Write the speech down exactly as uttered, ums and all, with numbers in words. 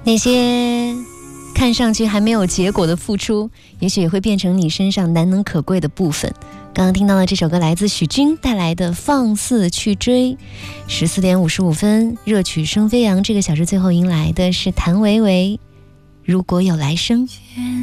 那些看上去还没有结果的付出，也许也会变成你身上难能可贵的部分。刚刚听到的这首歌来自许君带来的《放肆去追》。十四点五十五分，热曲声飞扬，这个小时最后迎来的是谭维维《如果有来生》。